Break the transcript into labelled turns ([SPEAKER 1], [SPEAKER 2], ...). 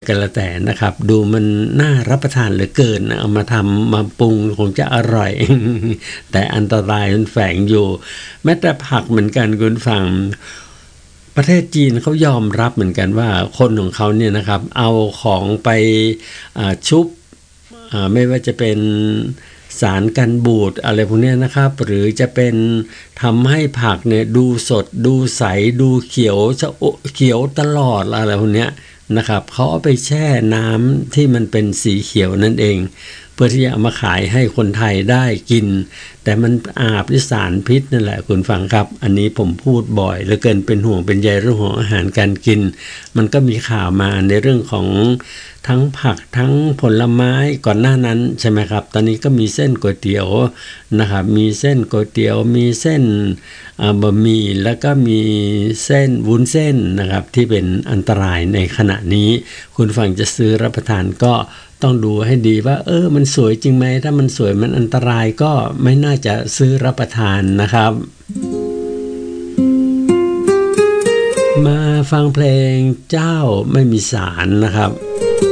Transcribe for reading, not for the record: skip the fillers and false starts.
[SPEAKER 1] ก็แล้วแต่นะครับดูมันน่ารับประทานเหลือเกินเอามาทำมาปรุงคงจะอร่อย แต่อันตรายมันแฝงอยู่แม้แต่ผักเหมือนกันคุณฟังประเทศจีนเขายอมรับเหมือนกันว่าคนของเขาเนี่ยนะครับเอาของไปชุบไม่ว่าจะเป็นสารกันบูดอะไรพวกนี้นะครับหรือจะเป็นทำให้ผักเนี่ยดูสดดูใสดูเขียวเขียวตลอดอะไรพวกนี้นะครับเขาเอาไปแช่น้ำที่มันเป็นสีเขียวนั่นเองเพื่อที่จะเอามาขายให้คนไทยได้กินแต่มันอาบด้วยสารพิษนั่นแหละคุณฟังครับอันนี้ผมพูดบ่อยเหลือเกินเป็นห่วงเป็นใยเรื่องของอาหารการกินมันก็มีข่าวมาในเรื่องของทั้งผักทั้งผลไม้ก่อนหน้านั้นใช่ไหมครับตอนนี้ก็มีเส้นก๋วยเตี๋ยวนะครับมีเส้นก๋วยเตี๋ยวมีเส้นบะหมี่แล้วก็มีเส้นวุ้นเส้นนะครับที่เป็นอันตรายในขณะนี้คุณฟังจะซื้อรับประทานก็ต้องดูให้ดีว่ามันสวยจริงไหมถ้ามันสวยมันอันตรายก็ไม่น่าจะซื้อรับประทานนะครับมาฟังเพลงเจ้าไม่มีสารนะครับ